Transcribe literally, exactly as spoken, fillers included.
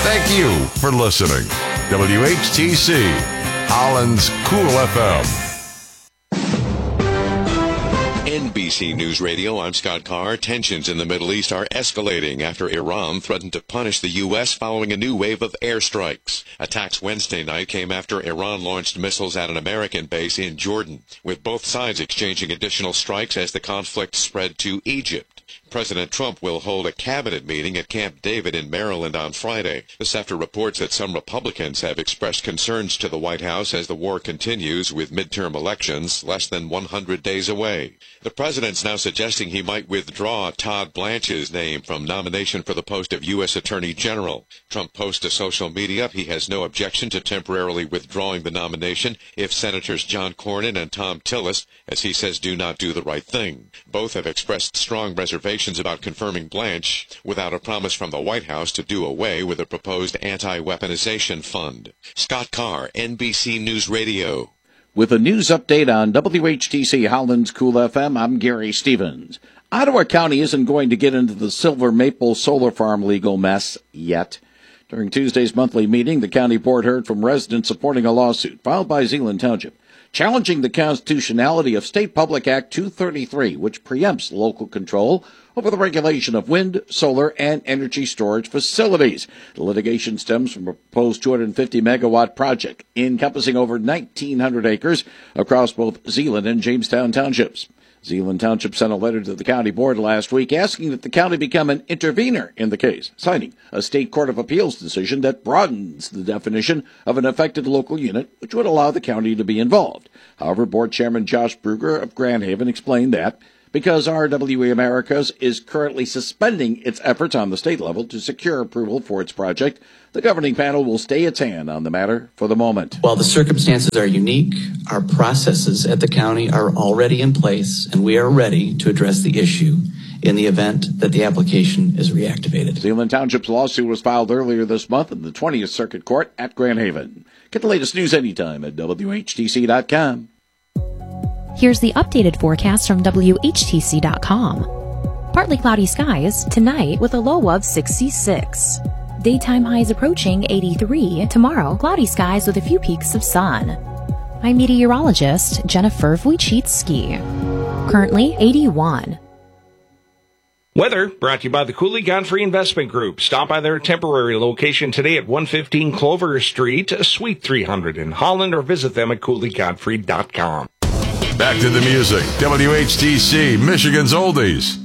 Thank you for listening. W H T C, Holland's Cool F M. N B C News Radio, I'm Scott Carr. Tensions in the Middle East are escalating after Iran threatened to punish the U S following a new wave of airstrikes. Attacks Wednesday night came after Iran launched missiles at an American base in Jordan, with both sides exchanging additional strikes as the conflict spread to Egypt. President Trump will hold a cabinet meeting at Camp David in Maryland on Friday. This after reports that some Republicans have expressed concerns to the White House as the war continues with midterm elections less than one hundred days away. The president's now suggesting he might withdraw Todd Blanche's name from nomination for the post of U S Attorney General. Trump posts to social media he has no objection to temporarily withdrawing the nomination if Senators John Cornyn and Thom Tillis, as he says, do not do the right thing. Both have expressed strong reservations about confirming Blanche without a promise from the White House to do away with the proposed anti-weaponization fund. Scott Carr, N B C News Radio. With a news update on W H T C Holland's Cool F M, I'm Gary Stevens. Ottawa County isn't going to get into the Silver Maple Solar Farm legal mess yet. During Tuesday's monthly meeting, the county board heard from residents supporting a lawsuit filed by Zeeland Township, challenging the constitutionality of State Public Act two thirty-three, which preempts local control over the regulation of wind, solar, and energy storage facilities. The litigation stems from a proposed two hundred fifty megawatt project encompassing over nineteen hundred acres across both Zeeland and Jamestown townships. Zeeland Township sent a letter to the county board last week asking that the county become an intervener in the case, citing a state court of appeals decision that broadens the definition of an affected local unit, which would allow the county to be involved. However, board chairman Josh Bruger of Grand Haven explained that because R W A Americas is currently suspending its efforts on the state level to secure approval for its project, the governing panel will stay its hand on the matter for the moment. While the circumstances are unique, our processes at the county are already in place, and we are ready to address the issue in the event that the application is reactivated. Zeeland Township's lawsuit was filed earlier this month in the twentieth Circuit Court at Grand Haven. Get the latest news anytime at W H T C dot com. Here's the updated forecast from W H T C dot com. Partly cloudy skies tonight with a low of sixty-six. Daytime highs approaching eighty-three. Tomorrow, cloudy skies with a few peaks of sun. I'm meteorologist Jennifer Wojcicki. Currently eighty-one. Weather brought to you by the Cooley Godfrey Investment Group. Stop by their temporary location today at one fifteen Clover Street, Suite three hundred in Holland, or visit them at Cooley Godfrey dot com. Back to the music. W H T C, Michigan's Oldies.